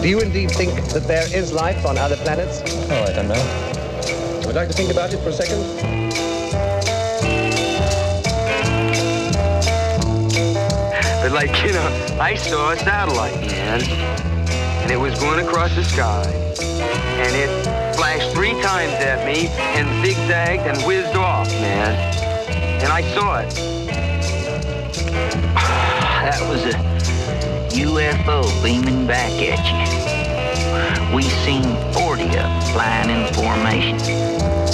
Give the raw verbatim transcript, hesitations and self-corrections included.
Do you indeed think that there is life on other planets? Oh, I don't know. Would you like to think about it for a second? But like, you know, I saw a satellite, man, and it was going across the sky, and it flashed three times at me and zigzagged and whizzed off, man, and I saw it. That was a U F O beaming back at you. We seen forty of them flying in formation.